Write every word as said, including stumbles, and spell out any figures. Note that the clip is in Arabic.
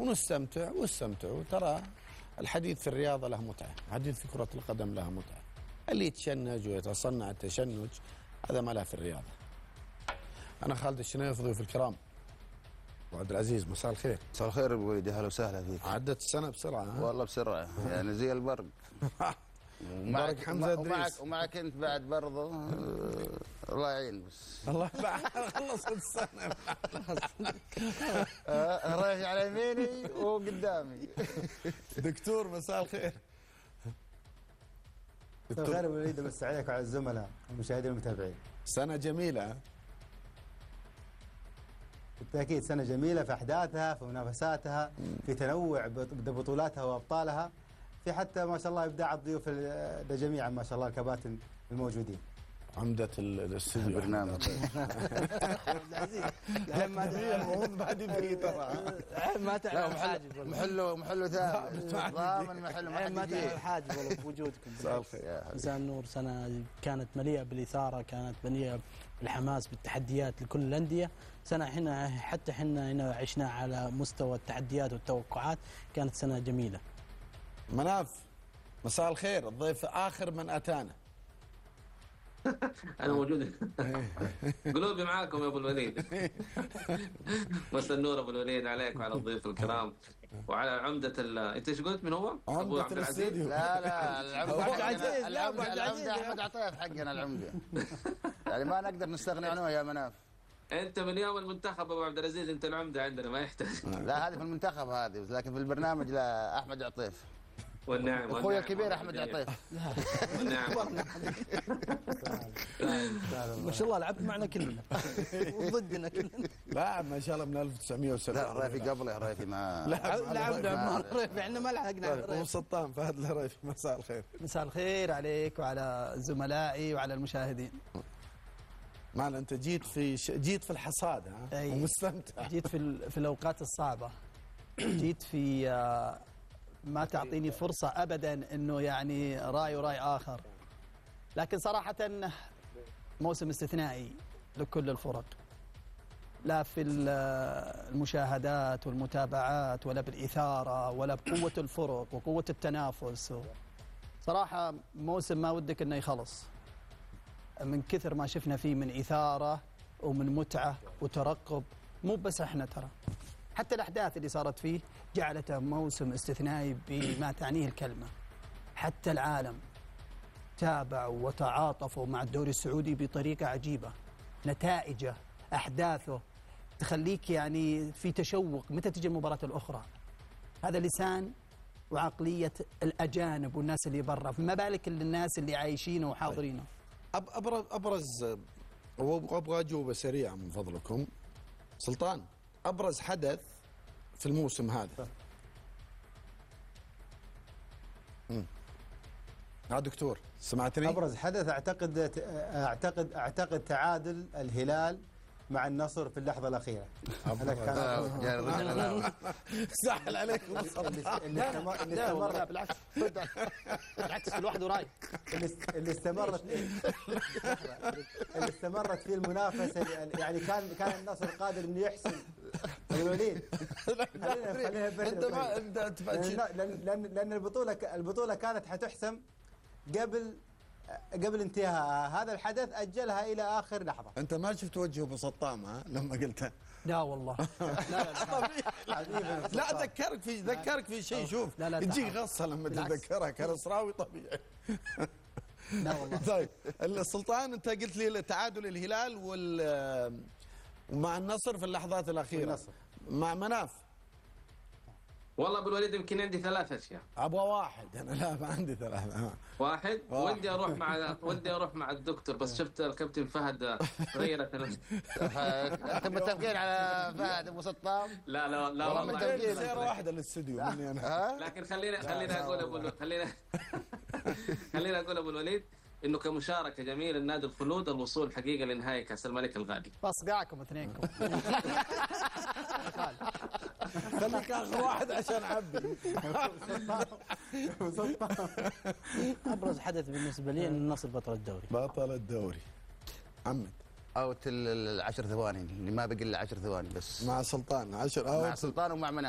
ونستمتع واستمتعوا. ترى الحديث في الرياضة له متعة، الحديث في كرة القدم له متعة. اللي يتشنج ويتصنع التشنج هذا ما له في الرياضة. أنا خالد الشنيف ضيوف الكرام وعبد العزيز، مساء الخير. مساء الخير ابو وليد، اهلا وسهلا فيك. عدت السنة بسرعة ها؟ والله بسرعة يعني زي البرق. ومعك حمزة ومعك إدريس ومعك انت بعد برضه. الله يعين بس. الله بعد خلصت السنة. رايح على يميني وقدامي. دكتور مساء الخير. مساء الخير ابو وليد، بس عليك وعلى الزملاء والمشاهدين والمتابعين. سنة جميلة. بالتأكيد سنة جميلة في أحداثها، في منافساتها، في تنوع بطولاتها وأبطالها، في حتى ما شاء الله إبداع الضيوف جميعا ما شاء الله الكباتن الموجودين. عمدة الاستوديو برنامج. ما المفروض بعد فيه ترى. ما تعرف الحاجب محله محله ثابت. ضامن محله ما ما حد تعرف يجي. الحاجب والله بوجودكم. مساء الخير. مساء النور. سنة كانت مليئة بالإثارة، كانت مليئة بالحماس، بالتحديات لكل الأندية. سنة احنا حتى احنا هنا عشنا على مستوى التحديات والتوقعات، كانت سنة جميلة. مناف مساء الخير، الضيف آخر من أتانا. أنا موجود. قلوبي معاكم يا أبو الوليد. مساء النور أبو الوليد عليك وعلى الضيوف الكرام وعلى عمدة ال أنت إيش قلت من هو؟ أبو عمدة عبد العزيز؟ الاستوديو. لا لا العمدة أبو حقنا- عزيز، لا، أبو العمدة عبد العزيز. العمدة أحمد عطيف حقنا العمدة. يعني ما نقدر نستغني عنه يا مناف. أنت من يوم المنتخب أبو عبد العزيز، أنت العمدة عندنا ما يحتاج. لا هذه في المنتخب هذه، لكن في البرنامج لا أحمد عطيف. والنعم. اخوي والنعم الكبير والله احمد جميل. عطيف. والنعم. ما شاء الله لعبت معنا كلنا وضدنا كلنا. لاعب ما شاء الله من ألف وتسعمية وسبعة. لا الريفي قبله الريفي ما لعبنا مع الريف، احنا ما لحقنا. وسلطان فهد الهريفي مساء الخير. مساء الخير عليك وعلى زملائي وعلى المشاهدين. معنا انت جيت في ش... جيت في الحصاد ها أي. ومستمتع. جيت في ال- في الاوقات الصعبه. جيت في آه، ما تعطيني فرصه ابدا انه يعني راي وراي اخر. لكن صراحه موسم استثنائي لكل الفرق، لا في ال- المشاهدات والمتابعات ولا بالاثاره ولا بقوه الفرق وقوه التنافس. صراحه موسم ما ودك انه يخلص من كثر ما شفنا فيه من إثارة ومن متعة وترقب. مو بس احنا، ترى حتى الأحداث اللي صارت فيه جعلته موسم استثنائي بما تعنيه الكلمة. حتى العالم تابعوا وتعاطفوا مع الدوري السعودي بطريقة عجيبة. نتائجه، أحداثه تخليك يعني في تشوق متى تجي المباراة الأخرى. هذا لسان وعقلية الأجانب والناس اللي برا، فما بالك الناس اللي عايشينه وحاضرينه. أب أبرز أبرز وأبغى أجوبة سريعة من فضلكم. سلطان، أبرز حدث في الموسم هذا. امم يا دكتور سمعتني؟ أبرز حدث أعتقد أعتقد أعتقد تعادل الهلال مع النصر في اللحظة الأخيرة. هذا كان يا رجل سهل عليكم. اللي اللي استمر- اللي لا والله لا، استمر بالعكس بالعكس كل واحد وراي. اللي است- اللي استمرت اللي استمرت فيه المنافسة، يعني كان كان النصر قادر إنه يحسم الوليد. خلينا خلينا نبرر انت ما شوي. انت أنت- لأن لأن لأن, لأن البطولة البطولة كانت حتحسم قبل قبل انتهاء هذا الحدث، أجلها إلى آخر لحظة. انت ما شفت وجهه بسطام ها لما قلتها. لا والله لا لا ذكرك في ذكرك في شيء. شوف لا لا تجيك تعال. غصه لما بالعكس. تتذكرها كرسراوي طبيعي. لا والله. طيب السلطان، انت قلت لي تعادل الهلال وال ومع النصر في اللحظات الاخيره. والنصر. مع مناف والله أبو الوليد يمكن عندي ثلاث أشياء. ابغى واحد. انا لا ما عندي ثلاثه. واحد, واحد. ودي أروح مع ودي أروح مع الدكتور، بس شفت الكابتن فهد غيرت ال- انتم متفقين على فهد ابو سطام؟ لا لا لا والله والله. متفقين. سياره واحده للاستوديو مني انا. لكن خلينا خلينا اقول ابو الو- خلينا خلينا اقول ابو الوليد انه كمشاركه جميل النادي الخلود الوصول حقيقه لنهائي كاس الملك الغالي. بصقعكم اثنينكم. خليك اخر واحد عشان اعبي. ابرز حدث بالنسبه لي ان النصر بطل الدوري. بطل الدوري. عمد اوت العشر ثواني اللي ما بقي الا عشر ثواني بس مع سلطان عشر مع اوت. سلطان ومع مناف.